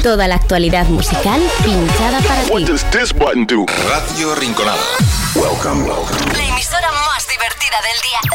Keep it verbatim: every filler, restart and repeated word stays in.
Toda la actualidad musical pinchada para ti. What does this button do? Radio Rinconada. Welcome, welcome. La emisora más divertida del día.